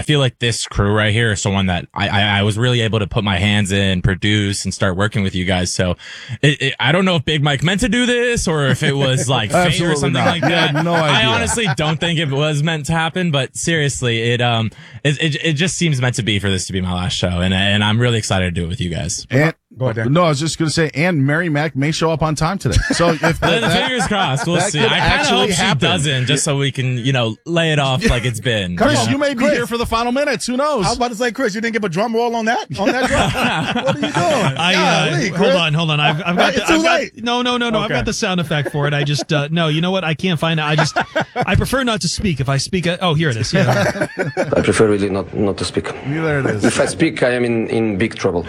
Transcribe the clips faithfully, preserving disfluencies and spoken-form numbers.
feel like this crew right here is someone that I, I, I was really able to put my hands in, produce, and start working with you guys. So it, it, I don't know if Big Mike meant to do this or if it was like fate or something not. like that. No idea. I honestly don't think it was meant to happen, but seriously, it um it, it it just seems meant to be for this to be my last show, and and I'm really excited to do it with you guys. And Go ahead, Dan. no, I was just going to say, and Mary Mac may show up on time today. So if that, The that- fingers crossed. We'll that see. could I kind of actually hope she happen. doesn't, just so we can, you know, lay it off like it's been. Chris, on. you may be Chris. here for the final minutes. Who knows? I was about to say, Chris, you didn't give a drum roll on that? On that drum? What are you doing? I, uh, Golly, hold Chris. on, hold on. I've, I've got It's the, too I've got- late. no, no, no, no. I've Okay. got the sound effect for it. I just, uh, no, you know what? I can't find it. I just, I prefer not to speak. If I speak, uh, oh, here it is. Yeah. I prefer really not, not to speak. There it is. If I speak, I am in, in big trouble.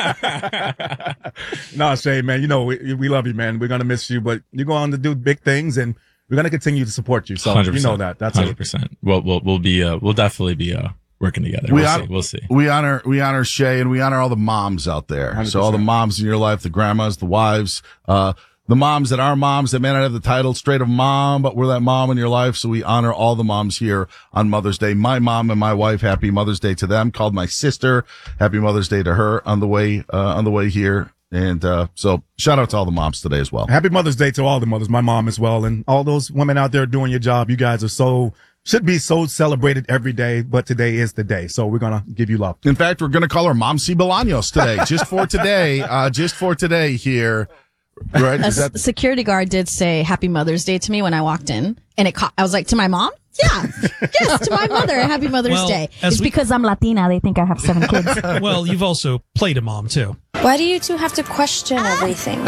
No, Shay, man, you know, we, we love you, man. We're going to miss you, but you're going to do big things, and we're going to continue to support you. So one hundred you percent. know that. That's one hundred it. percent. We'll, we'll, we'll be, uh, we'll definitely be, uh, working together. We We'll hon- see. We'll see. We honor we honor Shay, and we honor all the moms out there. one hundred percent. So all the moms in your life, the grandmas, the wives, uh, the moms that are moms that may not have the title straight of mom, but we're that mom in your life. So we honor all the moms here on Mother's Day. My mom and my wife, happy Mother's Day to them. Called my sister, happy Mother's Day to her on the way uh, on the way here. And uh, so shout out to all the moms today as well. Happy Mother's Day to all the mothers, my mom as well, and all those women out there doing your job. You guys are so, should be so celebrated every day, but today is the day. So we're going to give you love. In fact, we're going to call her Mom C. Bolaños today, just for today, uh, just for today here. Right? A Is that- s- security guard did say Happy Mother's Day to me when I walked in, and it caught, I was like, to my mom? Yeah. Yes, to my mother. Happy Mother's Well, Day. as It's we- because I'm Latina. They think I have seven kids. Well, you've also played a mom too. Why do you two have to question everything?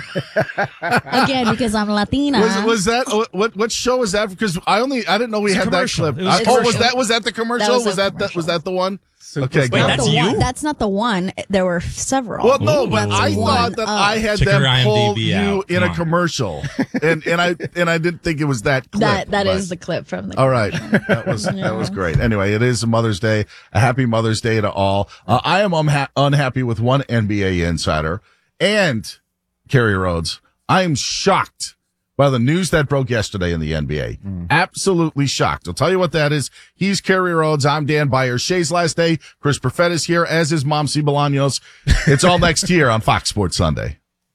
Again, because I'm Latina. Was, was that what what show was that? Because I only I didn't know we It's a had that commercial. clip. It was I- a oh, was commercial. that was that the commercial? That was was a that the, was that the one? Super Okay, Wait, good. Not that's the you? One. That's not the one. There were several. Well, no, but Ooh. I One thought that of- I had Check them your pull IMDb you out. in Come a on. commercial, and and I and I didn't think it was that clip. that that but- is the clip from the. All right, that was that was great. Anyway, it is Mother's Day. A happy Mother's Day to all. Uh, I am unha- unhappy with one N B A insider and Kerry Rhodes. I am shocked by the news that broke yesterday in the N B A. Mm. Absolutely shocked. I'll tell you what that is. He's Kerry Rhodes. I'm Dan Byers. Shay's last day. Chris Perfett is here, as is Mom C. Bolaños. It's all next year on Fox Sports Sunday.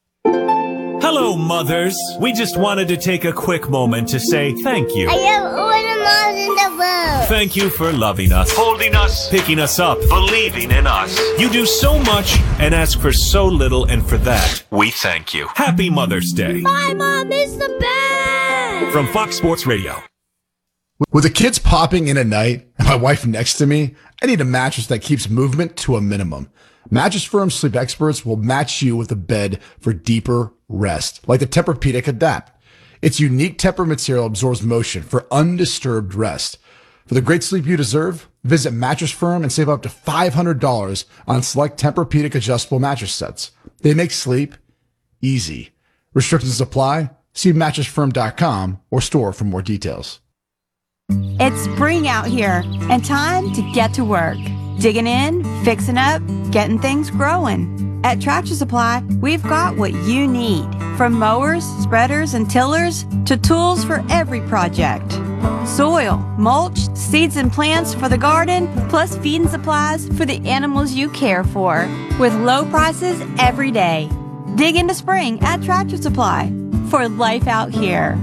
Hello, mothers. We just wanted to take a quick moment to say thank you. I am all the moms in the world. Thank you for loving us, holding us, picking us up, believing in us. You do so much and ask for so little, and for that, we thank you. Happy Mother's Day. My mom is the best. From Fox Sports Radio. With the kids popping in at night and my wife next to me, I need a mattress that keeps movement to a minimum. Mattress Firm sleep experts will match you with a bed for deeper rest, like the Tempur-Pedic Adapt. Its unique Tempur material absorbs motion for undisturbed rest. For the great sleep you deserve, visit Mattress Firm and save up to five hundred dollars on select Tempur-Pedic adjustable mattress sets. They make sleep easy. Restrictions apply. See mattress firm dot com or store for more details. It's spring out here and time to get to work. Digging in, fixing up, getting things growing. At Tractor Supply, we've got what you need. From mowers, spreaders, and tillers to tools for every project. Soil, mulch, seeds and plants for the garden, plus feeding supplies for the animals you care for. With low prices every day. Dig into spring at Tractor Supply for life out here.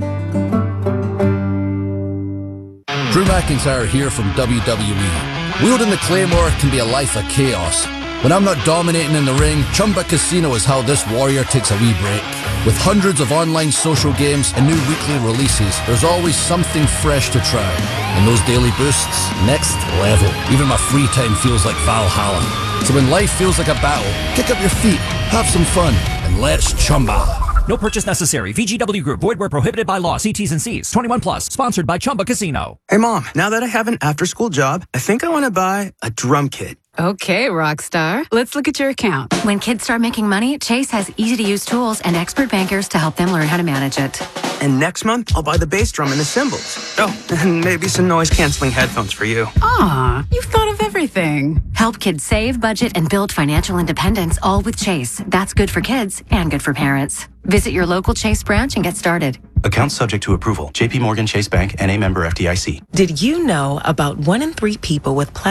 Drew McIntyre here from W W E. Wielding the Claymore can be a life of chaos. When I'm not dominating in the ring, Chumba Casino is how this warrior takes a wee break. With hundreds of online social games and new weekly releases, there's always something fresh to try. And those daily boosts, next level. Even my free time feels like Valhalla. So when life feels like a battle, kick up your feet, have some fun, and let's chumba. No purchase necessary. V G W Group. Void where prohibited by law. See T's and C's. twenty-one plus. Sponsored by Chumba Casino. Hey, Mom, now that I have an after-school job, I think I want to buy a drum kit. Okay, Rockstar. Let's look at your account. When kids start making money, Chase has easy-to-use tools and expert bankers to help them learn how to manage it. And next month, I'll buy the bass drum and the cymbals. Oh, and maybe some noise-canceling headphones for you. Aw, you've thought of everything. Help kids save, budget, and build financial independence, all with Chase. That's good for kids and good for parents. Visit your local Chase branch and get started. Account subject to approval. J P Morgan Chase Bank, N A member F D I C. Did you know about one in three people with